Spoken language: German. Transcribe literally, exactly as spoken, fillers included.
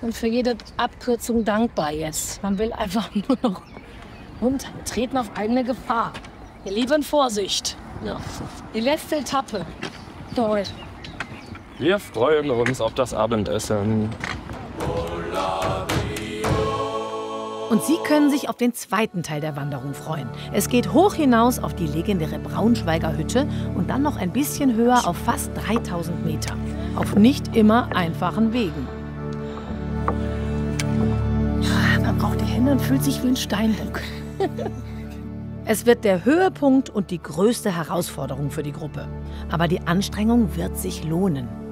und für jede Abkürzung dankbar jetzt. Man will einfach nur noch runter, treten auf eigene Gefahr. Ihr Lieben, Vorsicht. Ja. Die letzte Etappe. Toll. Wir freuen uns auf das Abendessen. Und Sie können sich auf den zweiten Teil der Wanderung freuen. Es geht hoch hinaus auf die legendäre Braunschweiger Hütte und dann noch ein bisschen höher auf fast dreitausend Meter. Auf nicht immer einfachen Wegen. Man braucht die Hände und fühlt sich wie ein Steinbock. Es wird der Höhepunkt und die größte Herausforderung für die Gruppe. Aber die Anstrengung wird sich lohnen.